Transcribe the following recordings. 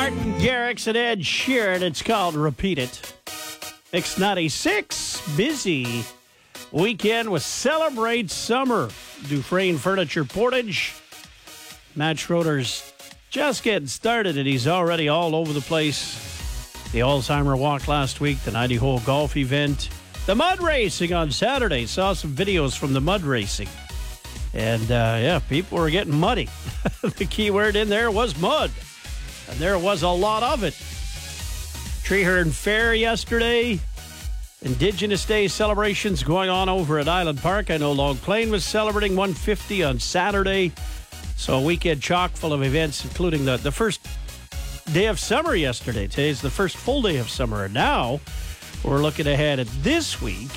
Martin Garrix and Ed Sheeran. It's called Repeat It. Mix 96, busy weekend with Celebrate Summer. Dufresne Furniture Portage. Matt Schroeder's just getting started, and he's already all over the place. The Alzheimer Walk last week, the 90-hole golf event, the mud racing on Saturday. Saw some videos from the mud racing. And, people were getting muddy. The key word in there was mud. And there was a lot of it. Treeherne Fair yesterday. Indigenous Day celebrations going on over at Island Park. I know Long Plain was celebrating 150 on Saturday. So a weekend chock full of events, including the first day of summer yesterday. Today's the first full day of summer. And now we're looking ahead at this week.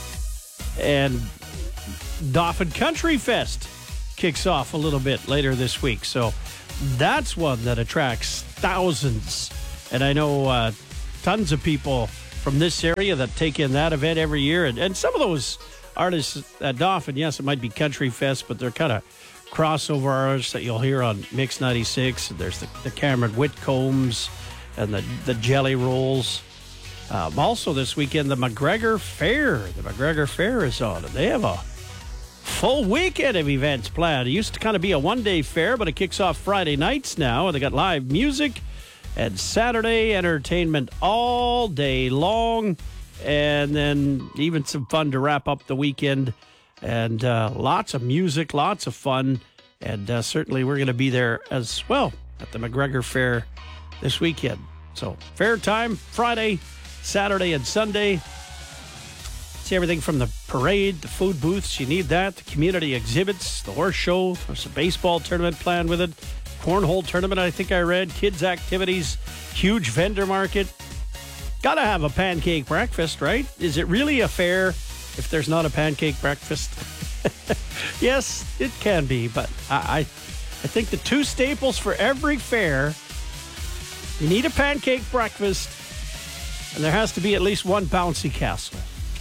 And Dauphin Country Fest kicks off a little bit later this week. So that's one that attracts thousands. And I know tons of people from this area that take in that event every year. And some of those artists at Dauphin, yes, it might be Country Fest, but they're kind of crossover artists that you'll hear on Mix 96. There's the Cameron Whitcombs and the Jelly Rolls. Also this weekend, the McGregor Fair. The McGregor Fair is on, and they have a full weekend of events planned. It used to kind of be a one-day fair, but it kicks off Friday nights now. And they got live music and Saturday entertainment all day long. And then even some fun to wrap up the weekend. And lots of music, lots of fun. And certainly we're going to be there as well at the McGregor Fair this weekend. So fair time, Friday, Saturday, and Sunday. See everything from the parade, the food booths, you need that, the community exhibits, the horse show, there's a baseball tournament planned with it, cornhole tournament, I think I read, kids' activities, huge vendor market. Gotta have a pancake breakfast, right? Is it really a fair if there's not a pancake breakfast? Yes, it can be, but I think the two staples for every fair, you need a pancake breakfast, and there has to be at least one bouncy castle.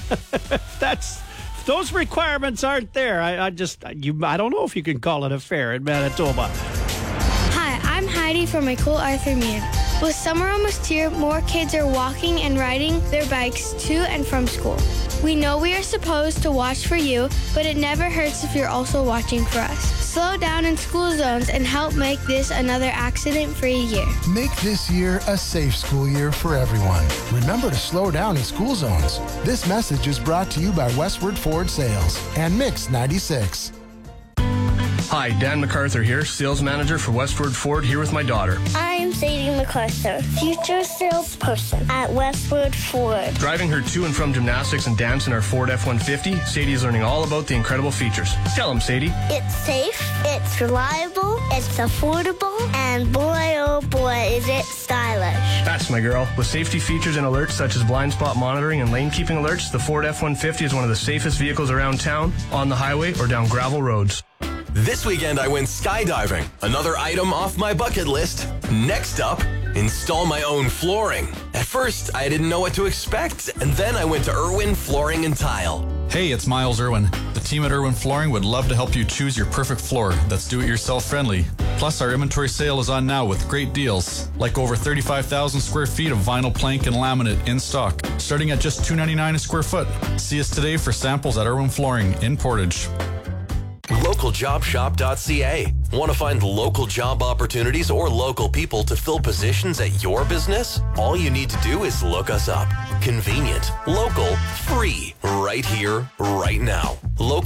If those requirements aren't there, I don't know if you can call it a fair in Manitoba. Hi, I'm Heidi from McCool-Arthur Mead. With summer almost here, more kids are walking and riding their bikes to and from school. We know we are supposed to watch for you, but it never hurts if you're also watching for us. Slow down in school zones and help make this another accident-free year. Make this year a safe school year for everyone. Remember to slow down in school zones. This message is brought to you by Westward Ford Sales and Mix 96. Hi, Dan MacArthur here, sales manager for Westward Ford, here with my daughter. I'm Sadie MacArthur, future salesperson at Westward Ford. Driving her to and from gymnastics and dance in our Ford F-150, Sadie is learning all about the incredible features. Tell them, Sadie. It's safe, it's reliable, it's affordable, and boy, oh boy, is it stylish. That's my girl. With safety features and alerts such as blind spot monitoring and lane keeping alerts, the Ford F-150 is one of the safest vehicles around town, on the highway, or down gravel roads. This weekend I went skydiving, another item off my bucket list. Next up, install my own flooring. At first, I didn't know what to expect, and then I went to Irwin Flooring and Tile. Hey, it's Miles Irwin. The team at Irwin Flooring would love to help you choose your perfect floor that's do-it-yourself friendly. Plus, our inventory sale is on now with great deals, like over 35,000 square feet of vinyl plank and laminate in stock, starting at just $2.99 a square foot. See us today for samples at Irwin Flooring in Portage. LocalJobShop.ca. Want to find local job opportunities or local people to fill positions at your business? All you need to do is look us up. Convenient, local, free, right here, right now. Local